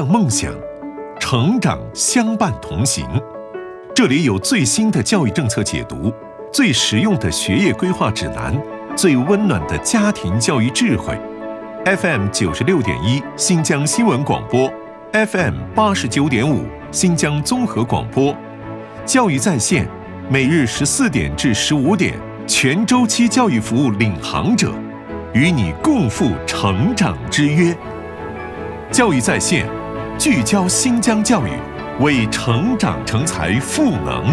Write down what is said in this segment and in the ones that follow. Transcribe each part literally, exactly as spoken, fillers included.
梦想，成长相伴同行。这里有最新的教育政策解读，最实用的学业规划指南，最温暖的家庭教育智慧。F M 九十六点一新疆新闻广播 ，F M 八十九点五新疆综合广播，教育在线，每日十四点至十五点，全周期教育服务领航者，与你共赴成长之约。教育在线，聚焦新疆教育，为成长成才赋能。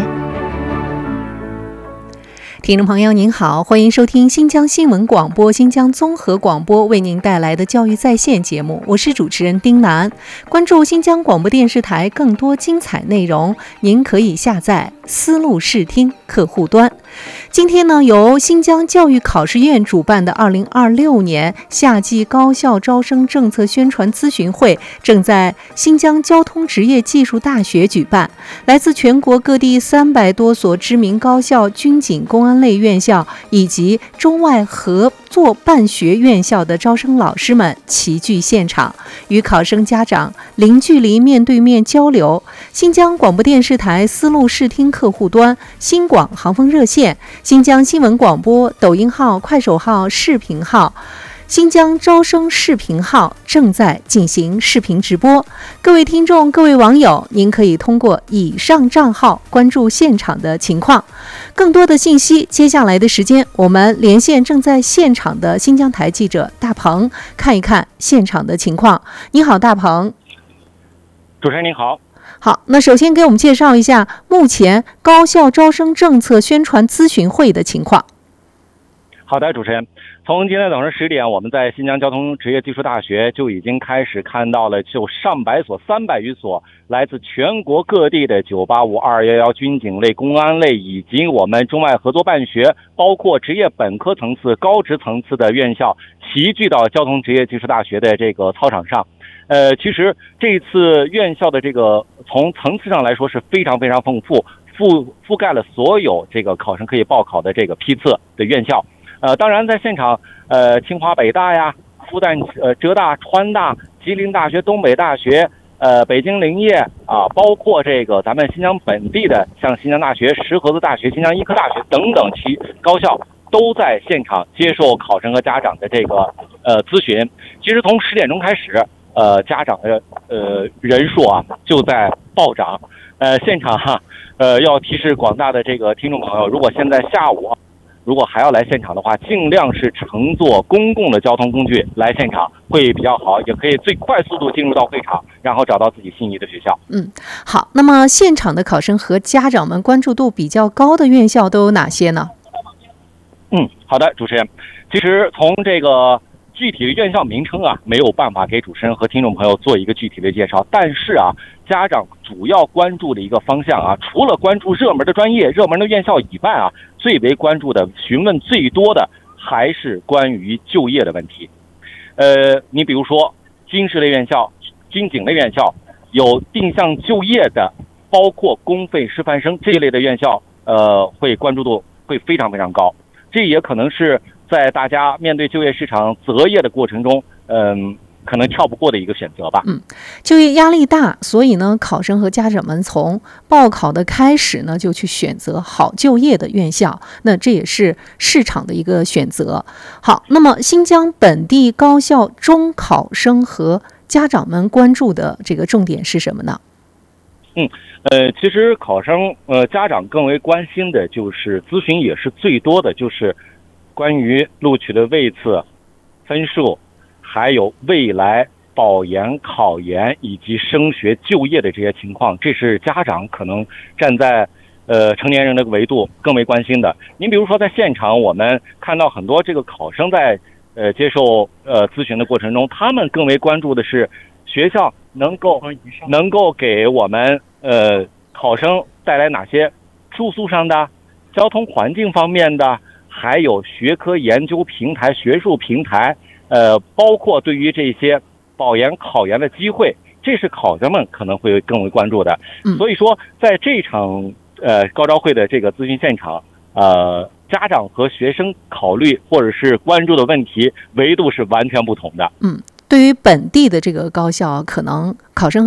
听众朋友您好，欢迎收听新疆新闻广播、新疆综合广播为您带来的教育在线节目，我是主持人丁楠。关注新疆广播电视台更多精彩内容，您可以下载思路视听客户端。今天呢，由新疆教育考试院主办的二零二六年夏季高校招生政策宣传咨询会正在新疆交通职业技术大学举办，来自全国各地三百多所知名高校、军警、公安类院校以及中外合作办学院校的招生老师们齐聚现场，与考生家长零距离面对面交流。新疆广播电视台思路视听客户端、新广航风热线、新疆新闻广播抖音号、快手号、视频号、新疆招生视频号正在进行视频直播。各位听众、各位网友，您可以通过以上账号关注现场的情况。更多的信息，接下来的时间我们连线正在现场的新疆台记者大鹏，看一看现场的情况。你好，大鹏。 主持人您好。 好，那首先给我们介绍一下目前高校招生政策宣传咨询会的情况。 好的，主持人，从今天早上十点，我们在新疆交通职业技术大学就已经开始看到了，就上百所、三百余所来自全国各地的九八五、二一一军警类、公安类，以及我们中外合作办学，包括职业本科层次、高职层次的院校，齐聚到交通职业技术大学的这个操场上。呃，其实这次院校的这个从层次上来说是非常非常丰富，覆覆盖了所有这个考生可以报考的这个批次的院校。呃，当然在现场，呃，清华北大呀、复旦、呃浙大、川大、吉林大学、东北大学、呃北京林业啊，包括这个咱们新疆本地的，像新疆大学、石河子大学、新疆医科大学等等其高校，都在现场接受考生和家长的这个呃咨询。其实从十点钟开始。呃，家长的呃人数啊就在暴涨，呃，现场哈，呃，要提示广大的这个听众朋友，如果现在下午如果还要来现场的话，尽量是乘坐公共的交通工具来现场会比较好，也可以最快速度进入到会场，然后找到自己心仪的学校。 嗯，好，那么现场的考生和家长们关注度比较高的院校都有哪些呢？ 嗯，好的，主持人，其实从这个。具体的院校名称啊，没有办法给主持人和听众朋友做一个具体的介绍。但是啊，家长主要关注的一个方向啊，除了关注热门的专业、热门的院校以外啊，最为关注的、询问最多的还是关于就业的问题。呃，你比如说军事类院校、军警类院校，有定向就业的，包括公费师范生这一类的院校，呃，会关注度会非常非常高。这也可能是。在大家面对就业市场择业的过程中，嗯，可能跳不过的一个选择吧。 嗯，就业压力大，所以呢，考生和家长们从报考的开始呢，就去选择好就业的院校。那这也是市场的一个选择。好，那么新疆本地高校中考生和家长们关注的这个重点是什么呢？ 嗯，呃，其实考生呃家长更为关心的就是咨询也是最多的，就是。关于录取的位次、分数，还有未来保研、考研以及升学、就业的这些情况，这是家长可能站在呃成年人的维度更为关心的。您比如说，在现场我们看到很多这个考生在呃接受呃咨询的过程中，他们更为关注的是学校能够能够给我们呃考生带来哪些住宿上的、交通环境方面的。还有学科研究平台、学术平台，呃，包括对于这些保研、考研的机会，这是考生们可能会更为关注的。所以说，在这场呃高招会的这个咨询现场，呃，家长和学生考虑或者是关注的问题维度是完全不同的。 嗯，对于本地的这个高校，可能考生